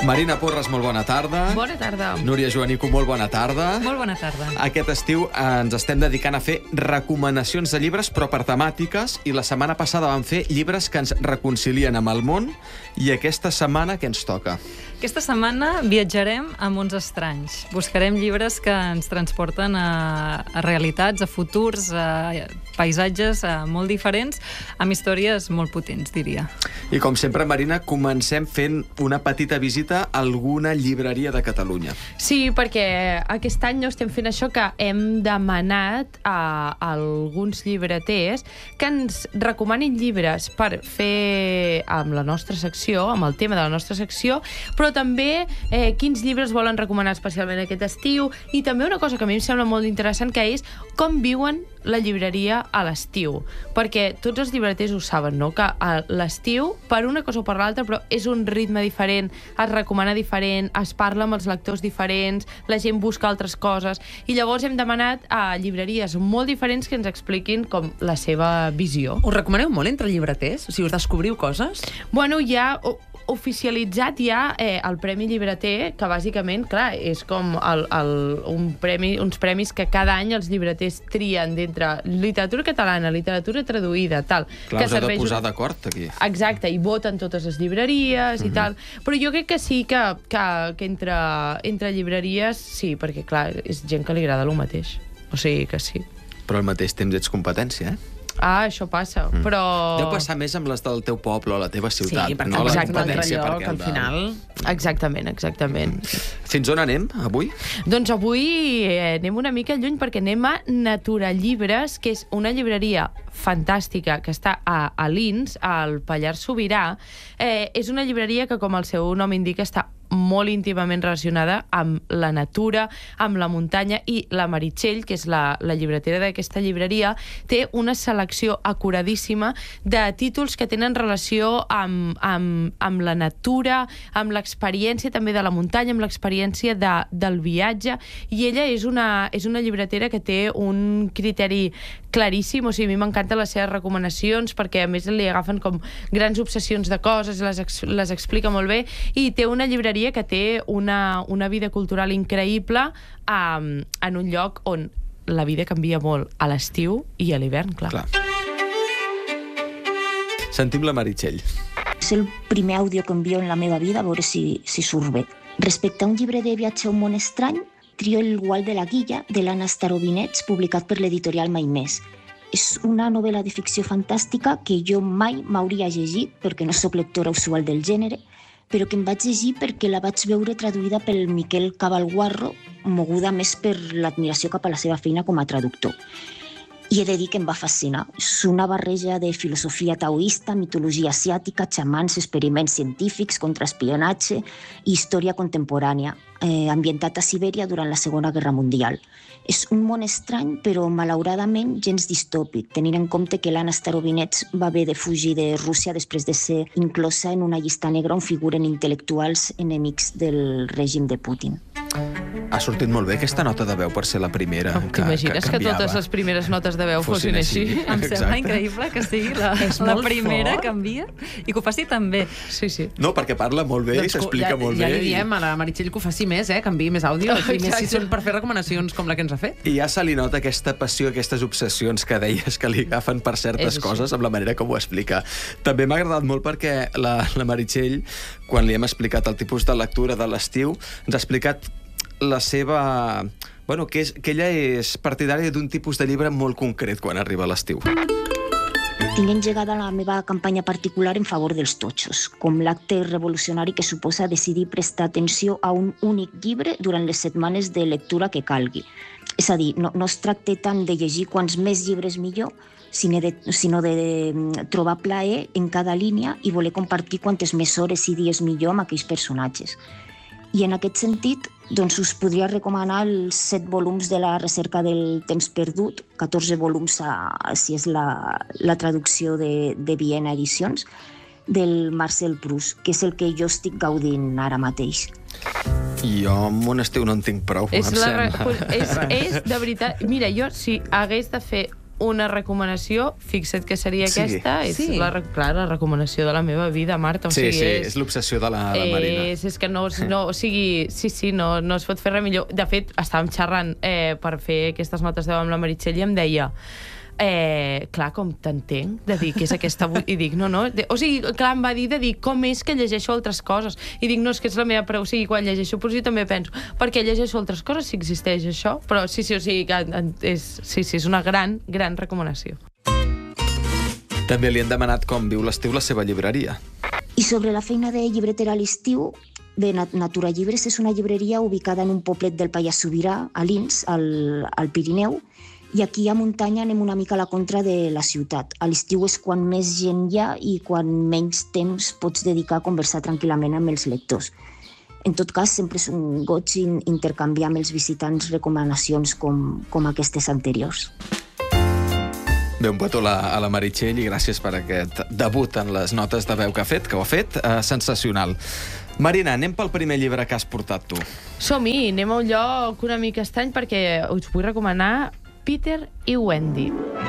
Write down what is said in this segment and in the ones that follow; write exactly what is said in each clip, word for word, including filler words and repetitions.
Marina Porres, molt bona tarda. Bona tarda. Núria Joanico, molt bona tarda. Molt bona tarda. Aquest estiu ens estem dedicant a fer recomanacions de llibres, però per temàtiques, i la setmana passada vam fer llibres que ens reconcilien amb el món, i aquesta setmana què ens toca? Aquesta setmana viatjarem a mons estranys. Buscarem llibres que ens transporten a, a realitats, a futurs, a paisatges a molt diferents, amb històries molt potents, diria. I com sempre, Marina, comencem fent una petita visita a alguna llibreria de Catalunya. Sí, perquè aquest any no estem fent això, que hem demanat a, a alguns llibreters que ens recomanin llibres per fer amb la nostra secció, amb el tema de la nostra secció, però també eh, quins llibres volen recomanar especialment aquest estiu, i també una cosa que a mi em sembla molt interessant, que és com viuen la llibreria a l'estiu. Perquè tots els llibreters ho saben, no?, que a l'estiu, per una cosa o per l'altra, però és un ritme diferent, es recomana diferent, es parla amb els lectors diferents, la gent busca altres coses, i llavors hem demanat a llibreries molt diferents que ens expliquin com la seva visió. Us recomaneu molt entre llibreters? O sigui, us descobriu coses? Bueno, ja oficialitzat ja eh, el Premi Llibreter, que bàsicament, clar, és com el, el, un premi, uns premis que cada any els llibreters trien d'entre literatura catalana, literatura traduïda, tal. Clar, que us heu de serveix... posar d'acord aquí. Exacte, i voten totes les llibreries i Mhm. tal. Però jo crec que sí que, que, que entre, entre llibreries, sí, perquè, clar, és gent que li agrada el mateix. O sigui que sí. Però al mateix temps ets competència, eh? Ah, això passa, mm. però... Deu passar més amb les del teu poble o la teva ciutat, sí, perquè no? exacte, La un altre competència, lloc, perquè al el- final... Exactament, exactament. Fins on anem, avui? Doncs avui eh, anem una mica lluny, perquè anem a Naturallibres, que és una llibreria fantàstica que està a Alins, al Pallars Sobirà. Eh, és una llibreria que, com el seu nom indica, està molt íntimament relacionada amb la natura, amb la muntanya, i la Meritxell, que és la, la llibretera d'aquesta llibreria, té una selecció acuradíssima de títols que tenen relació amb, amb, amb la natura, amb l'experiència també de la muntanya, amb l'experiència de, del viatge, i ella és una, és una llibretera que té un criteri claríssim. O sigui, a mi m'encanten les seves recomanacions, perquè a més li agafen com grans obsessions de coses, les, ex, les explica molt bé, i té una llibreria que té una, una vida cultural increïble um, en un lloc on la vida canvia molt a l'estiu i a l'hivern, clar. Clar. Sentim la Meritxell. És el primer àudio que envio en la meva vida, a veure si, si surt bé. Respecte a un llibre de viatge a un món estrany, trio El gual de la guilla, de l'Anna Starobinets, publicat per l'editorial Mai Més. És una novel·la de ficció fantàstica que jo mai m'hauria llegit, perquè no sóc lectora usual del gènere, però que em vaig llegir perquè la vaig veure traduïda pel Miquel Cavalguarro, moguda més per l'admiració cap a la seva feina com a traductor. I he de dir que em va fascinar. És una barreja de filosofia taoista, mitologia asiàtica, xamans, experiments científics, contraespionatge i història contemporània, eh, ambientat a Sibèria durant la Segona Guerra Mundial. És un món estrany, però malauradament gens distòpic, tenint en compte que l'Anna Starobinets va haver de fugir de Rússia després de ser inclosa en una llista negra on figuren intel·lectuals enemics del règim de Putin. Ha sortit molt bé aquesta nota de veu per ser la primera que, T'imagines que que, canviava. totes les primeres notes de veu fossin, Fossin així. així? Em sembla Exacte. increïble que sigui la, És la molt primera fort. que envia i que ho faci tan bé. Sí, sí. No, perquè parla molt bé i Doncs s'explica ja, molt ja bé. li diem a la Meritxell que ho faci més, eh? Que enviï més àudio, i més si són per fer recomanacions com la que ens ha fet. I ja se li nota aquesta passió, aquestes obsessions que deies que li agafen per certes És coses amb la manera com ho explica. També m'ha agradat molt perquè la, la Meritxell, quan li hem explicat el tipus de lectura de l'estiu, ens ha explicat la seva... Bueno, que, és, que ella és partidària d'un tipus de llibre molt concret quan arriba a l'estiu. Tinc engegada la meva campanya particular en favor dels totxos, com l'acte revolucionari que suposa decidir prestar atenció a un únic llibre durant les setmanes de lectura que calgui. És a dir, no, no es tracta tant de llegir quants més llibres millor, sinó de, sinó de trobar plaer en cada línia i voler compartir quantes més hores i dies millor amb aquells personatges. I en aquest sentit, doncs us podria recomanar els set volums de la recerca del temps perdut, catorze volums a, si és la, la traducció de, de Viena Edicions, del Marcel Proust, que és el que jo estic gaudint ara mateix. I jo amb un estiu no en tinc prou, És, em la, sembla. pues, és, és de veritat... Mira, jo si hagués de fer una recomanació, fixa't que seria Sí. aquesta, és Sí. la, re- clar, la recomanació de la meva vida, Marta. O Sí, sigui, sí, és, és l'obsessió de la, la Marina. És, és que no, no, o sigui, sí, sí, no, no es pot fer res millor. De fet, estàvem xerrant eh, per fer aquestes notes de veu amb la Meritxell i em deia Eh, clar, com t'entenc de dir que és aquesta... I dic, no, no de, o sigui, clar, em va dir de dir com és que llegeixo altres coses i dic, no, és que és la meva preu, o sigui, quan llegeixo poesia també penso, per què llegeixo altres coses si existeix això? Però sí, sí, o sigui que és, sí, sí, és una gran, gran recomanació. També li han demanat com viu l'estiu la seva llibreria. I sobre la feina de llibretera a l'estiu, bé, Natura Llibres és una llibreria ubicada en un poblet del Pallars Sobirà, a Lins, al, al Pirineu, i aquí a muntanya anem una mica a la contra de la ciutat. A l'estiu és quan més gent hi ha i quan menys temps pots dedicar a conversar tranquil·lament amb els lectors. En tot cas, sempre és un goig intercanviar amb els visitants recomanacions com, com aquestes anteriors. Bé, un petó a la, a la Meritxell i gràcies per aquest debut en les notes de veu que ha fet, que ho ha fet, eh, sensacional. Marina, anem pel primer llibre que has portat tu. Som-hi, anem a un lloc una mica estrany perquè us vull recomanar Peter i Wendy.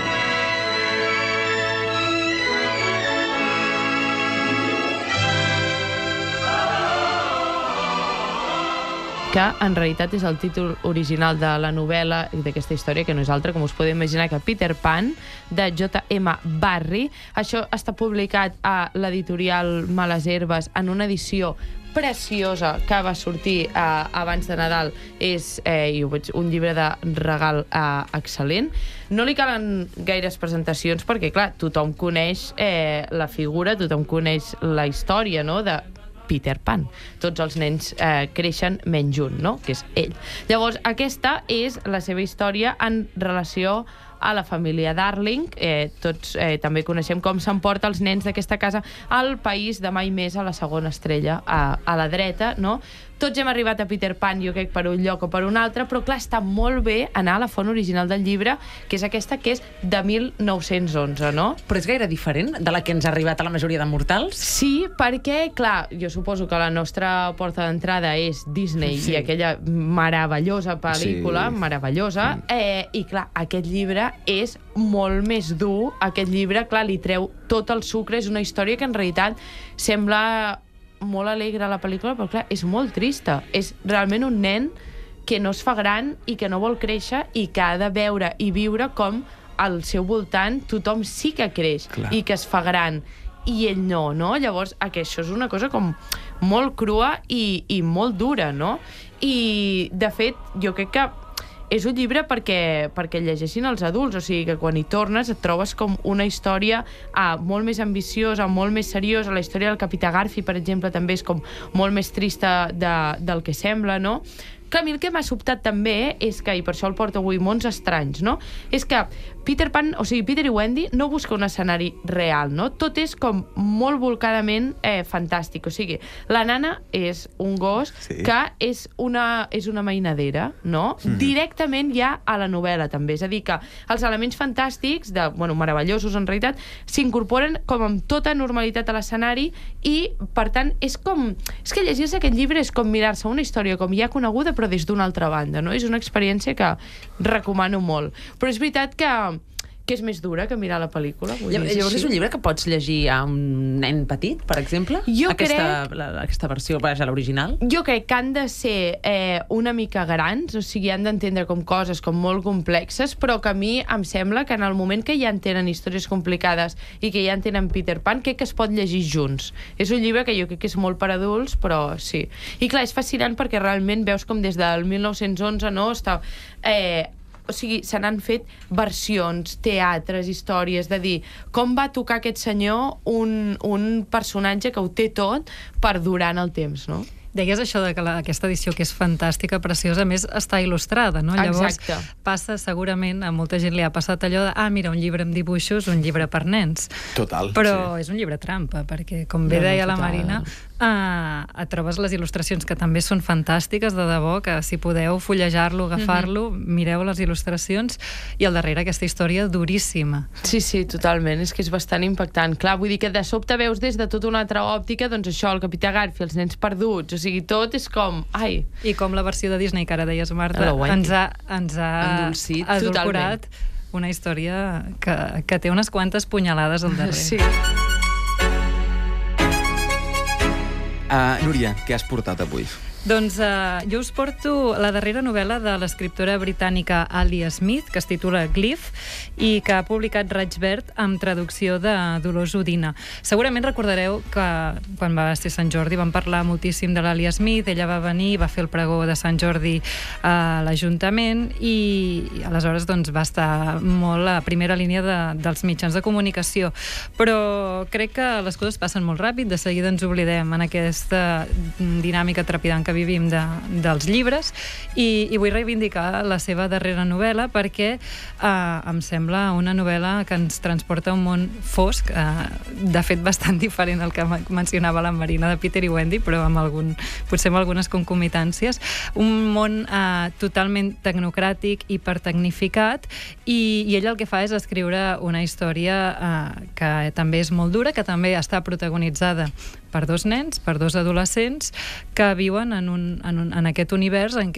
Que en realitat és el títol original de la novel·la i d'aquesta història, que no és altra, com us podeu imaginar, que Peter Pan, de J M Barrie. Això està publicat a l'editorial Males Herbes en una edició preciosa que va sortir eh, abans de Nadal. És eh, jo veig, un llibre de regal eh, excel·lent. No li calen gaires presentacions perquè, clar, tothom coneix eh, la figura, tothom coneix la història, no?, de Peter Pan. Tots els nens eh, creixen menys un, no?, que és ell. Llavors, aquesta és la seva història en relació a la família Darling. Eh, tots eh, també coneixem com s'emporta els nens d'aquesta casa al país de mai més, a la segona estrella, a, a la dreta, no? Tots hem arribat a Peter Pan, jo crec, per un lloc o per un altre, però clar, està molt bé anar a la font original del llibre, que és aquesta, que és de mil nou-cents onze, no? Però és gaire diferent de la que ens ha arribat a la majoria de mortals? Sí, perquè, clar, jo suposo que la nostra porta d'entrada és Disney, sí, i aquella meravellosa pel·lícula, sí, meravellosa, mm. eh, i clar, aquest llibre és molt més dur. Aquest llibre, clar, li treu tot el sucre, és una història que en realitat sembla molt alegre a la pel·lícula, però clar, és molt trista. És realment un nen que no es fa gran i que no vol créixer i que ha de veure i viure com al seu voltant tothom sí que creix, clar, i que es fa gran i ell no, no? Llavors, això és una cosa com molt crua i, i molt dura, no? I, de fet, jo crec que és un llibre perquè, perquè llegeixin els adults, o sigui que quan hi tornes et trobes com una història ah, molt més ambiciosa, molt més seriosa. La història del Capità Garfi, per exemple, també és com molt més trista de, del que sembla, no? Que a mi el que m'ha sobtat també és que, i per això el porto avui, Mons estranys, no? És que Peter Pan, o sigui, Peter i Wendy no busca un escenari real, no? Tot és com molt volcadament eh, fantàstic. O sigui, la nana és un gos, sí, que és una, és una mainadera, no? Mm-hmm. Directament ja a la novel·la, també. És a dir, que els elements fantàstics, de, bueno, meravellosos en realitat, s'incorporen com amb tota normalitat a l'escenari i, per tant, és com... És que llegir-se aquest llibre és com mirar-se una història com ja coneguda, però des d'una altra banda, no? És una experiència que recomano molt. Però és veritat que que és més dura que mirar la pel·lícula. Vull Llavors, dir, llavors és un llibre que pots llegir a un nen petit, per exemple? Jo aquesta, crec... la, aquesta versió, vaja, l'original? Jo crec que han de ser eh, una mica grans, o sigui, han d'entendre com coses com molt complexes, però que a mi em sembla que en el moment que ja entenen històries complicades i que ja entenen Peter Pan, crec que es pot llegir junts. És un llibre que jo crec que és molt per adults, però sí. I clar, és fascinant perquè realment veus com des del mil nou-cents onze, no?, està... Eh, o sigui, se n'han fet versions, teatres, històries, de dir com va tocar aquest senyor un, un personatge que ho té tot per durar en el temps, no? Deies això de que la, aquesta edició, que és fantàstica, preciosa, a més està il·lustrada, no? Llavors, exacte, passa segurament, a molta gent li ha passat allò de, ah, mira, un llibre amb dibuixos, un llibre per nens. Total. Però sí, és un llibre trampa, perquè, com bé no, deia no, la Marina, eh, et trobes les il·lustracions que també són fantàstiques, de debò, que si podeu fullejar-lo, agafar-lo, mm-hmm, mireu les il·lustracions, i al darrere aquesta història duríssima. Sí, sí, totalment, és que és bastant impactant. Clar, vull dir que de sobte veus des de tota una altra òptica, doncs això, el Capità Garfi, els nens perduts, o sigui, tot és com... Ai. I com la versió de Disney, que ara deies, Marta, La Wendy. ens ha, ens ha Endolcit, edulcorat una història que, que té unes quantes punyalades al darrere. Sí. Uh, Núria, què has portat avui? Doncs uh, jo us porto la darrera novel·la de l'escriptora britànica Alia Smith, que es titula Glyph, i que ha publicat Raig Verd amb traducció de Dolors Udina. Segurament recordareu que quan va ser Sant Jordi vam parlar moltíssim de l'Alia Smith, ella va venir, va fer el pregó de Sant Jordi a l'Ajuntament i, i aleshores doncs, va estar molt a primera línia de, dels mitjans de comunicació. Però crec que les coses passen molt ràpid, de seguida ens oblidem en aquesta dinàmica trepidant que vivim de, dels llibres i, i vull reivindicar la seva darrera novel·la perquè eh, em sembla una novel·la que ens transporta a un món fosc, eh, de fet bastant diferent al que mencionava la Marina de Peter i Wendy, però amb algun, potser amb algunes concomitàncies. Un món eh, totalment tecnocràtic, hipertecnificat i, i ella el que fa és escriure una història eh, que també és molt dura, que també està protagonitzada per dos nens, per dos adolescents que viuen en, un, en, un, en aquest univers en,